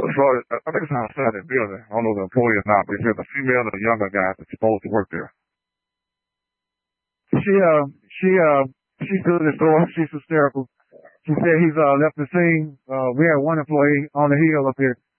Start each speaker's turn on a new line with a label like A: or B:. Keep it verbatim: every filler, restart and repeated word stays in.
A: so I I think it's outside that building. I don't know if the employee or not, but he said the female and the younger guy that's supposed to work there.
B: She uh she uh she stood at the door. She's hysterical. She said he's uh left the scene. Uh, we had one employee on the hill up here.